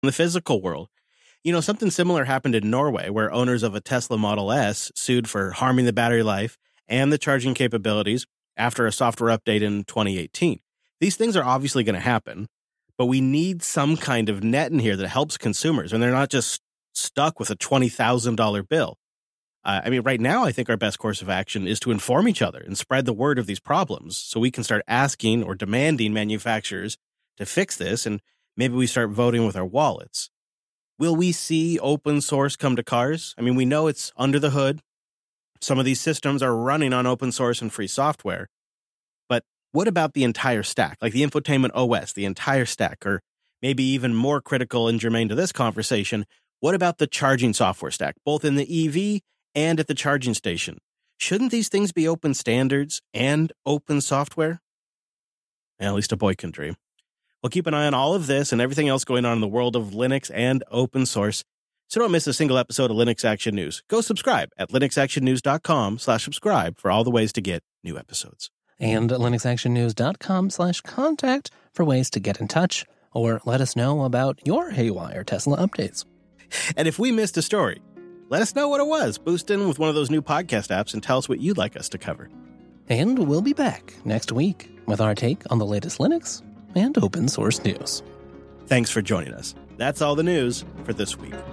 in the physical world. Something similar happened in Norway, where owners of a Tesla Model S sued for harming the battery life and the charging capabilities after a software update in 2018. These things are obviously going to happen, but we need some kind of net in here that helps consumers, and they're not just stuck with a $20,000 bill. Right now, I think our best course of action is to inform each other and spread the word of these problems so we can start asking or demanding manufacturers to fix this, and maybe we start voting with our wallets. Will we see open source come to cars? We know it's under the hood. Some of these systems are running on open source and free software. But what about the entire stack, like the infotainment OS, the entire stack, or maybe even more critical and germane to this conversation, what about the charging software stack, both in the EV and at the charging station? Shouldn't these things be open standards and open software? At least a boy can dream. We'll keep an eye on all of this and everything else going on in the world of Linux and open source. So don't miss a single episode of Linux Action News. Go subscribe at linuxactionnews.com/subscribe for all the ways to get new episodes. And linuxactionnews.com/contact for ways to get in touch or let us know about your haywire Tesla updates. And if we missed a story, let us know what it was. Boost in with one of those new podcast apps and tell us what you'd like us to cover. And we'll be back next week with our take on the latest Linux and open source news. Thanks for joining us. That's all the news for this week.